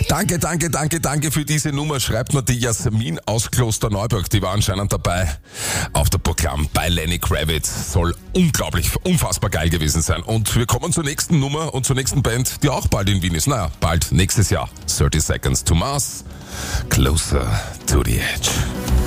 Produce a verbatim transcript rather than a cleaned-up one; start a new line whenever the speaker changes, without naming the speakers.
Danke, danke, danke, danke für diese Nummer. Schreibt mir die Jasmin aus Klosterneuburg. Die war anscheinend dabei auf der Programm bei Lenny Kravitz. Soll unglaublich, unfassbar geil gewesen sein. Und wir kommen zur nächsten Nummer und zur nächsten Band, die auch bald in Wien ist. Naja, bald nächstes Jahr. thirty Seconds to Mars. Closer to the Edge.